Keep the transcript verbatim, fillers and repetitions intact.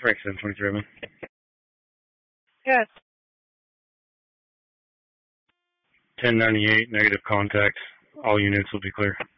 Frank seven twenty-three, man. Yes. ten ninety-eight, negative contact. All units will be clear.